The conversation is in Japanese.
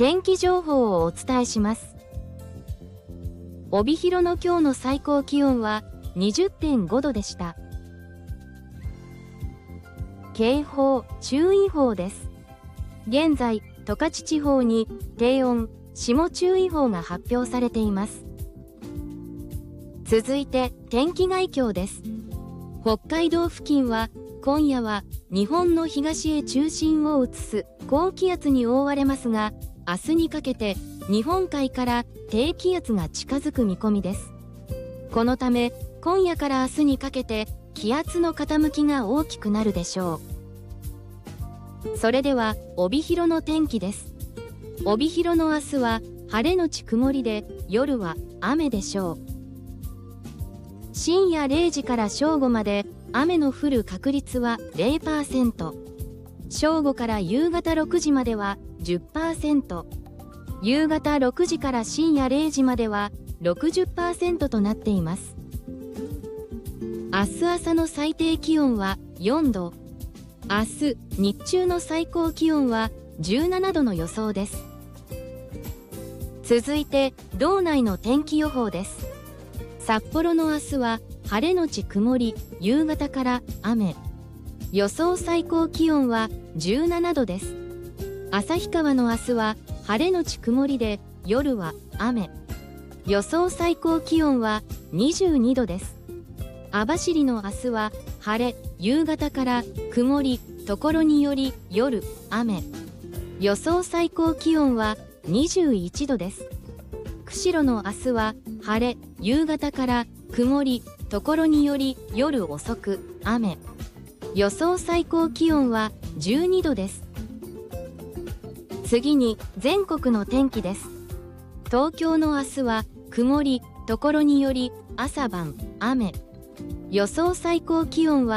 天気情報をお伝えします。帯広の今日の最高気温は 20.5 度でした。警報・注意報です。現在、十勝地方に低温・霜注意報が発表されています。続いて、天気概況です。北海道付近は、今夜は日本の東へ中心を移す高気圧に覆われますが、明日にかけて日本海から低気圧が近づく見込みです。このため、今夜から明日にかけて気圧の傾きが大きくなるでしょう。それでは、帯広の天気です。帯広の明日は晴れのち曇りで、夜は雨でしょう。深夜0時から正午まで雨の降る確率は 0%、正午から夕方6時までは 10%、夕方6時から深夜0時までは 60% となっています。明日朝の最低気温は4度、明日日中の最高気温は17度の予想です。続いて、道内の天気予報です。札幌の明日は晴れのち曇り、夕方から雨。予想最高気温は17度です。旭川の明日は晴れのち曇りで、夜は雨。予想最高気温は22度です。網走の明日は晴れ、夕方から曇り、ところにより夜雨。予想最高気温は21度です。釧路の明日は晴れ、夕方から曇り、ところにより夜遅く雨。予想最高気温は12度です。次に全国の天気です。東京の明日は曇り、ところにより朝晩雨。予想最高気温は